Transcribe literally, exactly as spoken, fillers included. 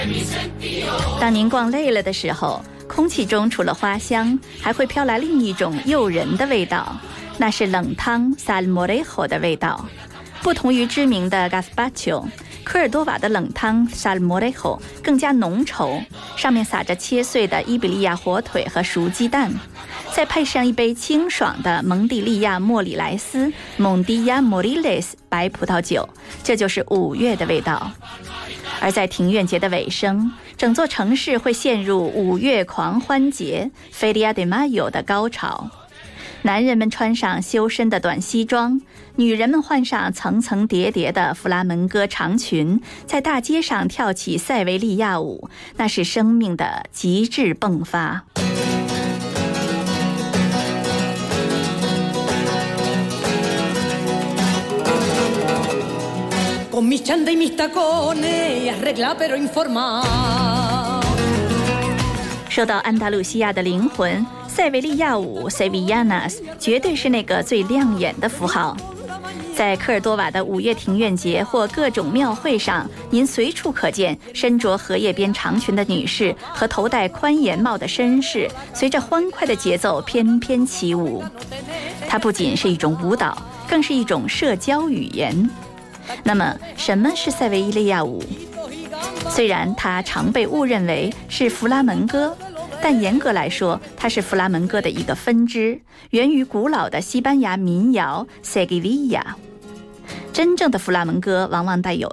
当您逛累了的时候，空气中除了花香，还会飘来另一种诱人的味道，那是冷汤 salmorejo 的味道。不同于知名的 gazpacho， 科尔多瓦的冷汤 salmorejo 更加浓稠，上面撒着切碎的伊比利亚火腿和熟鸡蛋，再配上一杯清爽的蒙蒂利亚莫里莱斯 Mondilla Moriles 白葡萄酒，这就是五月的味道。而在庭院节的尾声，整座城市会陷入五月狂欢节 Feria de Mayo 的高潮。男人们穿上修身的短西装，女人们换上层层叠叠的弗拉门戈长裙，在大街上跳起塞维利亚舞，那是生命的极致迸发。 Con mis chanda y mis tacones, arregla pero informa。 说到安达卢西亚的灵魂，塞维利亚舞 Sevillanas 绝对是那个最亮眼的符号。在科尔多瓦的五月庭院节或各种庙会上，您随处可见身着荷叶边长裙的女士和头戴宽檐帽的绅士，随着欢快的节奏翩翩起舞。它不仅是一种舞蹈，更是一种社交语言。那么，什么是塞维利亚舞？虽然它常被误认为是弗拉门戈，但严格来说，它是弗拉门戈的一个分支，源于古老的西班牙民谣 Seguivilla。真正的弗拉门戈往往带有